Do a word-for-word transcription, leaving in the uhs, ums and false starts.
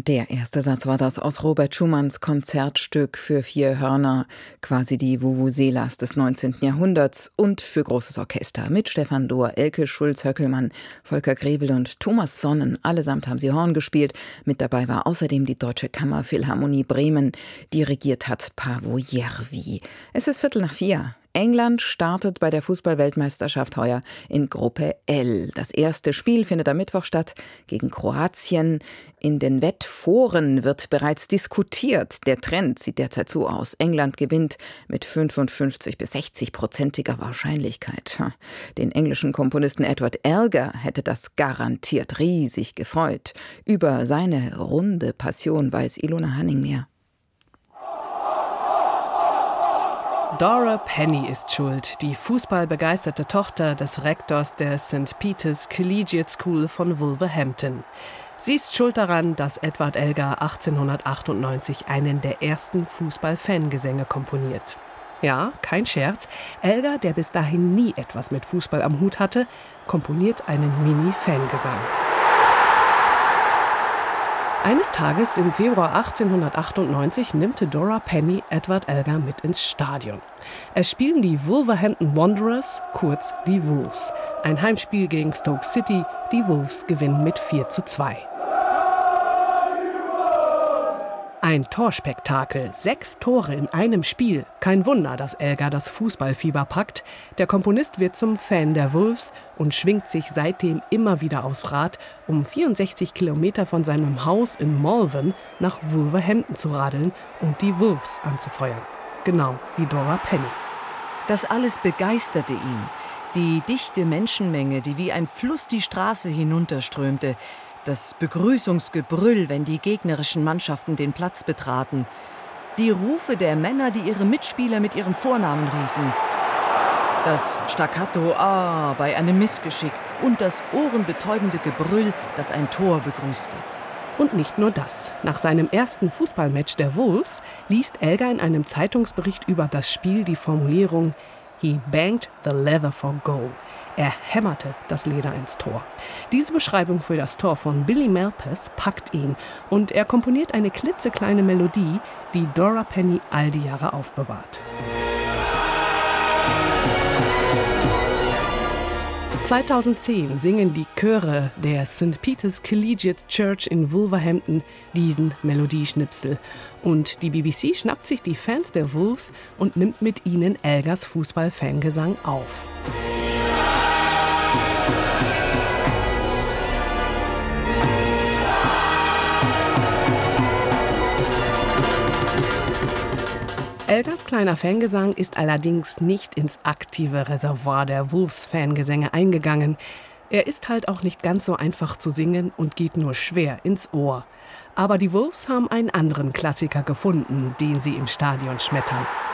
Der erste Satz war das aus Robert Schumanns Konzertstück für vier Hörner, quasi die Vuvuzelas des neunzehnten Jahrhunderts und für großes Orchester mit Stefan Lohr, Elke Schulz-Höckelmann, Volker Grevel und Thomas Sonnen. Allesamt haben sie Horn gespielt. Mit dabei war außerdem die Deutsche Kammerphilharmonie Bremen. Dirigiert hat Paavo Järvi. Es ist Viertel nach vier. England startet bei der Fußball-Weltmeisterschaft heuer in Gruppe L. Das erste Spiel findet am Mittwoch statt gegen Kroatien. In den Wettforen wird bereits diskutiert. Der Trend sieht derzeit so aus. England gewinnt mit fünfundfünfzig bis sechzig-prozentiger Wahrscheinlichkeit. Den englischen Komponisten Edward Elgar hätte das garantiert riesig gefreut. Über seine runde Passion weiß Ilona Hanning mehr. Dora Penny ist schuld, die fußballbegeisterte Tochter des Rektors der Saint Peter's Collegiate School von Wolverhampton. Sie ist schuld daran, dass Edward Elgar achtzehnhundertachtundneunzig einen der ersten Fußball-Fangesänge komponiert. Ja, kein Scherz, Elgar, der bis dahin nie etwas mit Fußball am Hut hatte, komponiert einen Mini-Fangesang. Eines Tages im Februar achtzehnhundertachtundneunzig nimmt Dora Penny Edward Elgar mit ins Stadion. Es spielen die Wolverhampton Wanderers, kurz die Wolves. Ein Heimspiel gegen Stoke City. Die Wolves gewinnen mit vier zu zwei. Ein Torspektakel, sechs Tore in einem Spiel. Kein Wunder, dass Elgar das Fußballfieber packt. Der Komponist wird zum Fan der Wolves und schwingt sich seitdem immer wieder aufs Rad, um vierundsechzig Kilometer von seinem Haus in Malvern nach Wolverhampton zu radeln und die Wolves anzufeuern. Genau wie Dora Penny. Das alles begeisterte ihn. Die dichte Menschenmenge, die wie ein Fluss die Straße hinunterströmte. Das Begrüßungsgebrüll, wenn die gegnerischen Mannschaften den Platz betraten. Die Rufe der Männer, die ihre Mitspieler mit ihren Vornamen riefen. Das Staccato Ah bei einem Missgeschick und das ohrenbetäubende Gebrüll, das ein Tor begrüßte. Und nicht nur das. Nach seinem ersten Fußballmatch der Wolves liest Elgar in einem Zeitungsbericht über das Spiel die Formulierung "He banged the leather for goal." Er hämmerte das Leder ins Tor. Diese Beschreibung für das Tor von Billy Malpass packt ihn und er komponiert eine klitzekleine Melodie, die Dora Penny all die Jahre aufbewahrt. zweitausendzehn singen die Chöre der Saint Peter's Collegiate Church in Wolverhampton diesen Melodieschnipsel. Und die B B C schnappt sich die Fans der Wolves und nimmt mit ihnen Elgars Fußball-Fangesang auf. Elgars kleiner Fangesang ist allerdings nicht ins aktive Reservoir der Wolves-Fangesänge eingegangen. Er ist halt auch nicht ganz so einfach zu singen und geht nur schwer ins Ohr. Aber die Wolves haben einen anderen Klassiker gefunden, den sie im Stadion schmettern.